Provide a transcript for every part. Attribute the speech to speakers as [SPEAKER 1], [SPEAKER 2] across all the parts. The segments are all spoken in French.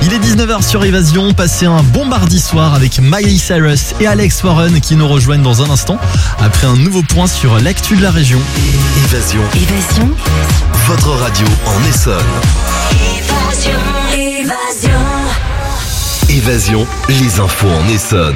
[SPEAKER 1] Il est 19h sur Évasion, passez un bon mardi soir avec Miley Cyrus et Alex Warren qui nous rejoignent dans un instant après un nouveau point sur l'actu de la région.
[SPEAKER 2] Évasion. Votre radio en Essonne. Évasion, les infos en Essonne.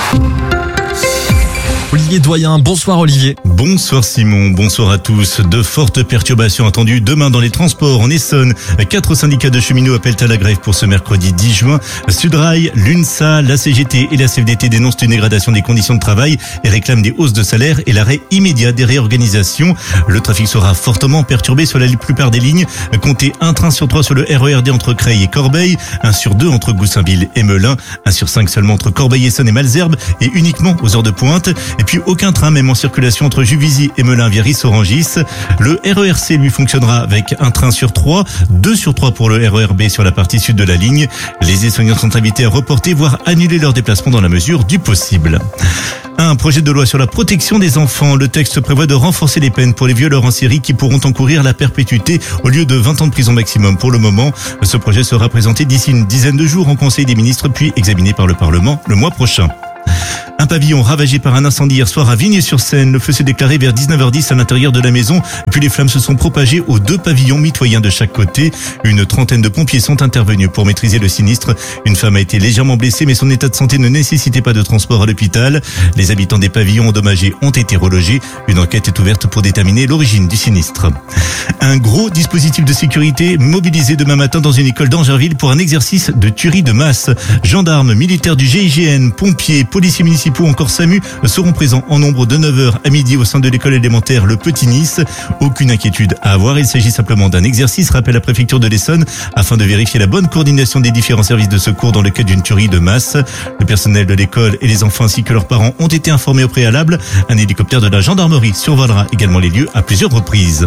[SPEAKER 1] Olivier Doyen, bonsoir Olivier.
[SPEAKER 3] Bonsoir Simon, bonsoir à tous. De fortes perturbations attendues demain dans les transports en Essonne. 4 syndicats de cheminots appellent à la grève pour ce mercredi 10 juin. Sudrail, l'UNSA, la CGT et la CFDT dénoncent une dégradation des conditions de travail et réclament des hausses de salaire et l'arrêt immédiat des réorganisations. Le trafic sera fortement perturbé sur la plupart des lignes. Comptez un train sur 3 sur le RERD entre Creil et Corbeil, 1 sur 2 entre Goussainville et Melun, 1 sur 5 seulement entre Corbeil-Essonnes et Malesherbes et uniquement aux heures de pointe. Et puis aucun train même en circulation entre Juvisy et Melun-Viry-Sorangis. Le RERC lui fonctionnera avec un train sur 3, 2 sur 3 pour le RERB sur la partie sud de la ligne. Les Essonniens sont invités à reporter voire annuler leur déplacement dans la mesure du possible. Un projet de loi sur la protection des enfants. Le texte prévoit de renforcer les peines pour les violeurs en série qui pourront encourir la perpétuité au lieu de 20 ans de prison maximum pour le moment. Ce projet sera présenté d'ici une dizaine de jours en Conseil des ministres puis examiné par le Parlement le mois prochain. Un pavillon ravagé par un incendie hier soir à Vignay-sur-Seine. Le feu s'est déclaré vers 19h10 à l'intérieur de la maison, puis les flammes se sont propagées aux 2 pavillons mitoyens de chaque côté. Une trentaine de pompiers sont intervenus pour maîtriser le sinistre. Une femme a été légèrement blessée, mais son état de santé ne nécessitait pas de transport à l'hôpital. Les habitants des pavillons endommagés ont été relogés. Une enquête est ouverte pour déterminer l'origine du sinistre. Un gros dispositif de sécurité mobilisé demain matin dans une école d'Angerville pour un exercice de tuerie de masse. Gendarmes, militaires du GIGN, pompiers, policiers municipaux ou encore SAMU seront présents en nombre de 9h à midi au sein de l'école élémentaire Le Petit Nice. Aucune inquiétude à avoir, il s'agit simplement d'un exercice, rappelle la préfecture de l'Essonne, afin de vérifier la bonne coordination des différents services de secours dans le cas d'une tuerie de masse. Le personnel de l'école et les enfants ainsi que leurs parents ont été informés au préalable. Un hélicoptère de la gendarmerie survolera également les lieux à plusieurs reprises.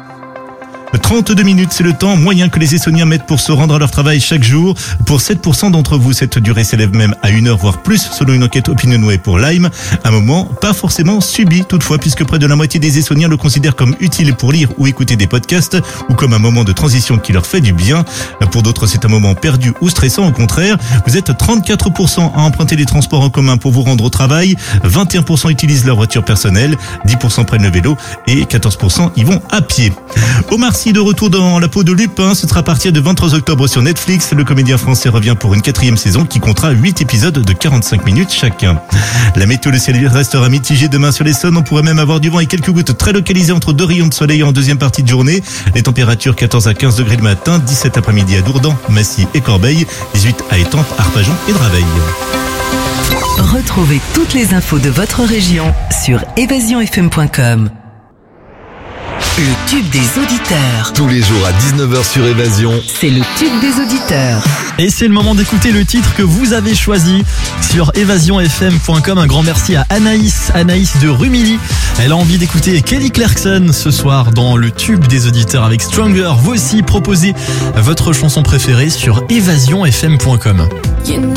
[SPEAKER 3] 32 minutes, c'est le temps moyen que les Essonniens mettent pour se rendre à leur travail chaque jour. Pour 7% d'entre vous, cette durée s'élève même à 1 heure, voire plus, selon une enquête Opinionway pour Lime. Un moment pas forcément subi, toutefois, puisque près de la moitié des Essonniens le considèrent comme utile pour lire ou écouter des podcasts, ou comme un moment de transition qui leur fait du bien. Pour d'autres, c'est un moment perdu ou stressant. Au contraire, vous êtes 34% à emprunter les transports en commun pour vous rendre au travail, 21% utilisent leur voiture personnelle, 10% prennent le vélo et 14% y vont à pied. Omar Sy de retour dans la peau de Lupin, ce sera à partir du 23 octobre sur Netflix. Le comédien français revient pour une 4e saison qui comptera 8 épisodes de 45 minutes chacun. La météo, le ciel restera mitigé demain sur l'Essonne. On pourrait même avoir du vent et quelques gouttes très localisées entre 2 rayons de soleil en deuxième partie de journée. Les températures 14 à 15 degrés le matin, 17 après-midi à Dourdan, Massy et Corbeil, 18 à Étampes, Arpajon et Draveil.
[SPEAKER 4] Retrouvez toutes les infos de votre région sur évasionfm.com. Le tube des auditeurs.
[SPEAKER 2] Tous les jours à 19h sur Évasion.
[SPEAKER 4] C'est le tube des auditeurs.
[SPEAKER 1] Et c'est le moment d'écouter le titre que vous avez choisi sur évasionfm.com. Un grand merci à Anaïs de Rumilly. Elle a envie d'écouter Kelly Clarkson ce soir dans le tube des auditeurs avec Stronger. Vous aussi proposez votre chanson préférée sur évasionfm.com.